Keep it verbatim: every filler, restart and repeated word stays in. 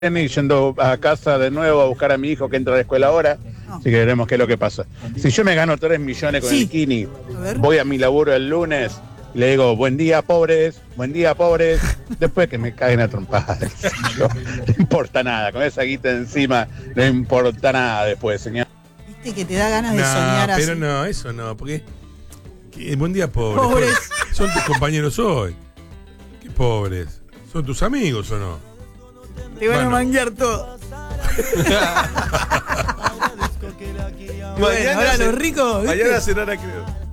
y yendo a casa de nuevo a buscar a mi hijo que entra a la escuela ahora. No. Así que veremos qué es lo que pasa. Si yo me gano tres millones con Sí. el Kini, A ver. voy a mi laburo el lunes y le digo, buen día, pobres, buen día, pobres. Después que me caen a trompadas. No importa nada, con esa guita encima, no importa nada después, señor. Viste que te da ganas de No, soñar así. pero no, eso no, porque. que- buen día, pobres. Pobres. Son tus compañeros hoy. Qué pobres. ¿Son tus amigos o no? Te van Bueno. a manguear todo. Bueno, Mañana ahora se- los ricos, ¿viste? Mañana será, creo.